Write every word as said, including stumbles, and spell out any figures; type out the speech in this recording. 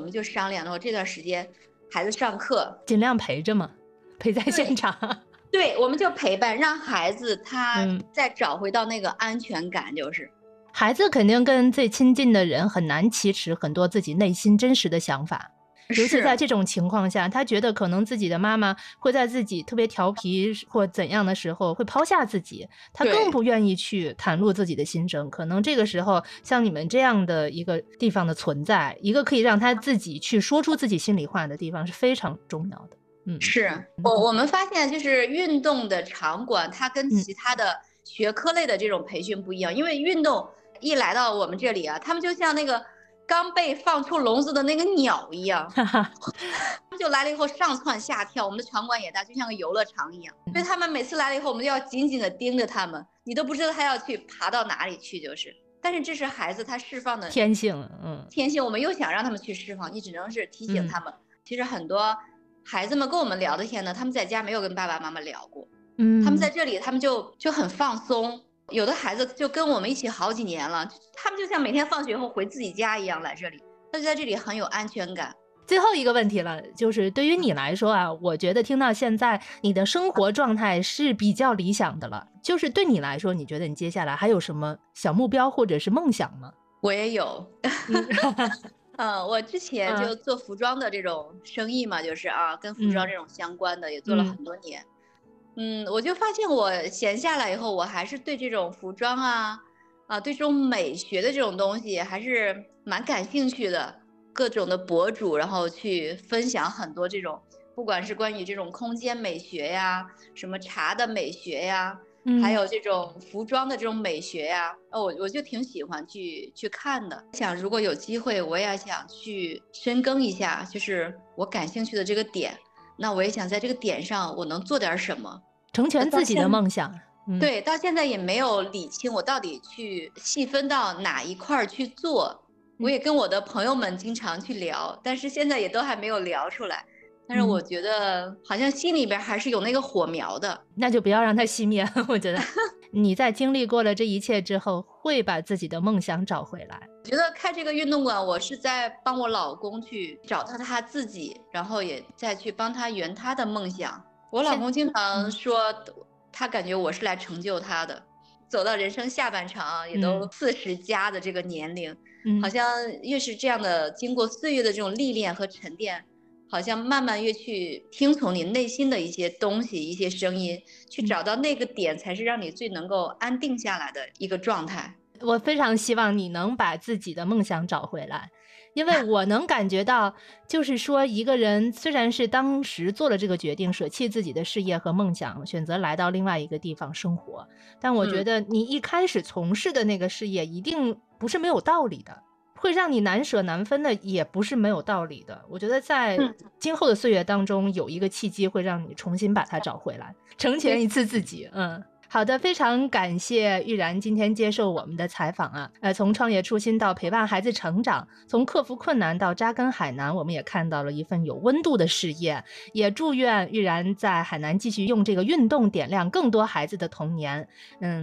们就商量，说这段时间孩子上课尽量陪着嘛，陪在现场。 对，对我们就陪伴，让孩子他再找回到那个安全感。就是、嗯、 孩子肯定跟最亲近的人很难启齿很多自己内心真实的想法，尤其在这种情况下，他觉得可能自己的妈妈会在自己特别调皮或怎样的时候会抛下自己，他更不愿意去袒露自己的心声。可能这个时候像你们这样的一个地方的存在，一个可以让他自己去说出自己心里话的地方是非常重要的。嗯， 是我我们发现就是运动的场馆它跟其他的学科类的这种培训不一样、嗯、因为运动一来到我们这里啊，他们就像那个刚被放出笼子的那个鸟一样他们就来了以后上蹿下跳，我们的场馆也大，就像个游乐场一样，所以他们每次来了以后我们就要紧紧的盯着他们，你都不知道他要去爬到哪里去。就是但是这是孩子他释放的天性，嗯， 天性我们又想让他们去释放，你只能是提醒他们、嗯、其实很多孩子们跟我们聊的天呢，他们在家没有跟爸爸妈妈聊过，嗯，他们在这里他们就就很放松，有的孩子就跟我们一起好几年了，他们就像每天放学后回自己家一样来这里，他就在这里很有安全感。 最后一个问题了，就是对于你来说啊，我觉得听到现在你的生活状态是比较理想的了，就是对你来说，你觉得你接下来还有什么小目标或者是梦想吗？ 我也有嗯，我之前就做服装的这种生意嘛，就是啊，跟服装这种相关的、嗯、也做了很多年。嗯，我就发现我闲下来以后，我还是对这种服装啊，啊，对这种美学的这种东西还是蛮感兴趣的。各种的博主，然后去分享很多这种，不管是关于这种空间美学呀，什么茶的美学呀。嗯、还有这种服装的这种美学呀、啊，我我就挺喜欢去去看的。想如果有机会，我也想去深耕一下，就是我感兴趣的这个点。那我也想在这个点上，我能做点什么， 成全自己的梦想。 嗯、对，到现在也没有理清我到底去细分到哪一块去做。我也跟我的朋友们经常去聊，但是现在也都还没有聊出来。但是我觉得好像心里边还是有那个火苗的， 那就不要让它熄灭。我觉得你在经历过了这一切之后，会把自己的梦想找回来。 我觉得开这个运动馆，我是在帮我老公去找到他自己，然后也再去帮他圆他的梦想。我老公经常说，他感觉我是来成就他的。走到人生下半场，也都四十加的这个年龄、嗯、好像越是这样的经过岁月的这种历练和沉淀，好像慢慢越去听从你内心的一些东西，一些声音，去找到那个点，才是让你最能够安定下来的一个状态。 我非常希望你能把自己的梦想找回来，因为我能感觉到，就是说一个人虽然是当时做了这个决定，舍弃自己的事业和梦想，选择来到另外一个地方生活，但我觉得你一开始从事的那个事业一定不是没有道理的，会让你难舍难分的也不是没有道理的。我觉得在今后的岁月当中，有一个契机会让你重新把它找回来，成全一次自己。嗯，好的，非常感谢玉然今天接受我们的采访啊。呃，从创业初心到陪伴孩子成长，从克服困难到扎根海南，我们也看到了一份有温度的事业。也祝愿玉然在海南继续用这个运动点亮更多孩子的童年。嗯。